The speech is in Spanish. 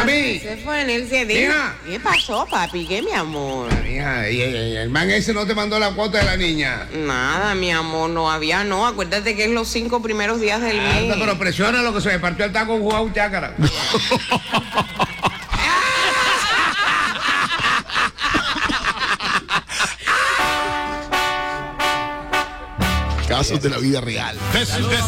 Mami. Se fue en el CD. Mija. ¿Qué pasó, papi? ¿Qué, mi amor? Mija, y el man ese no te mandó la cuota de la niña. Nada, mi amor, no. Acuérdate que es los 5 primeros días del mes. Anda, pero presiona lo que se me partió el taco jugado un chácara. Casos de la vida real.